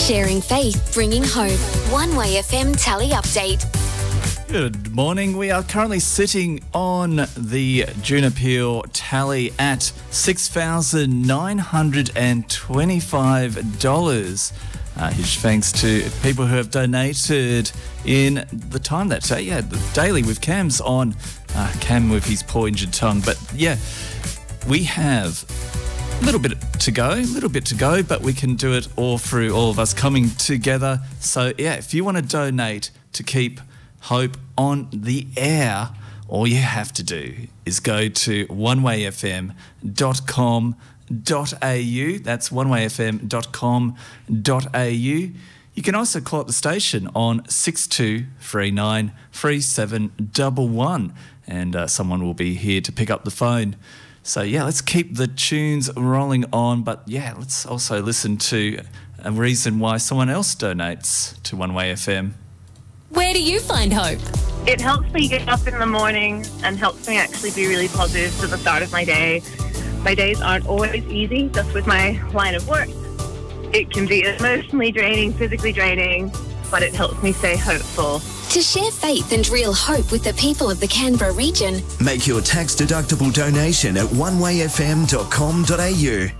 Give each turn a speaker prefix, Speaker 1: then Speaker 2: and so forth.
Speaker 1: Sharing faith, bringing hope. One Way FM Tally Update.
Speaker 2: Good morning. We are currently sitting on the June Appeal tally at $6,925. Huge thanks to people who have donated in the time that day. Yeah, the daily with Cam's on. Cam with his poor injured tongue. But yeah, we have a little bit to go, but we can do it all through all of us coming together. So yeah, if you want to donate to keep hope on the air, all you have to do is go to onewayfm.com.au. That's onewayfm.com.au. You can also call up the station on 6239 3711 and someone will be here to pick up the phone. So yeah, let's keep the tunes rolling on, but yeah, let's also listen to a reason why someone else donates to One Way FM.
Speaker 1: Where do you find hope?
Speaker 3: It helps me get up in the morning and helps me actually be really positive to the start of my day. My days aren't always easy, just with my line of work. It can be emotionally draining, physically draining, but it helps me stay hopeful.
Speaker 1: To share faith and real hope with the people of the Canberra region,
Speaker 4: make your tax-deductible donation at onewayfm.com.au.